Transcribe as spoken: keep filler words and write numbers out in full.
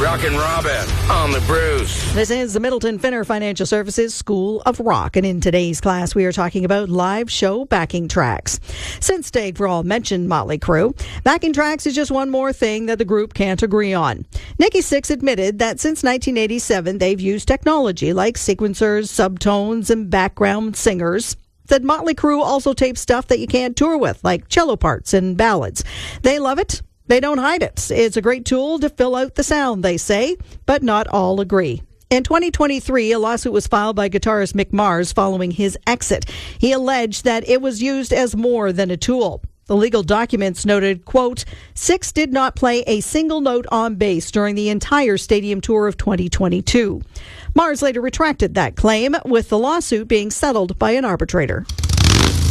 Rockin' Robin on the Bruce. This is the Middleton Finner Financial Services School of Rock, and in today's class we are talking about live show backing tracks. Since Dave Rawl mentioned Motley Crue, backing tracks is just one more thing that the group can't agree on. Nikki Sixx admitted that since nineteen eighty-seven they've used technology like sequencers, subtones, and background singers. Said Motley Crue also tapes stuff that you can't tour with, like cello parts and ballads. They love it. They don't hide it. It's a great tool to fill out the sound, they say, but not all agree. In twenty twenty-three, a lawsuit was filed by guitarist Mick Mars following his exit. He alleged that it was used as more than a tool. The legal documents noted, quote, Sixx did not play a single note on bass during the entire stadium tour of twenty twenty-two. Mars later retracted that claim, with the lawsuit being settled by an arbitrator.